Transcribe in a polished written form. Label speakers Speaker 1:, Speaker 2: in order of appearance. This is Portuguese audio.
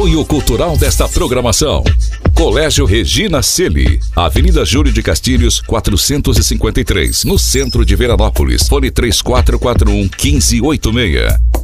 Speaker 1: Apoio cultural desta programação: Colégio Regina Celi, Avenida Júlio de Castilhos, 453, no centro de Veranópolis. Fone 3441-1586.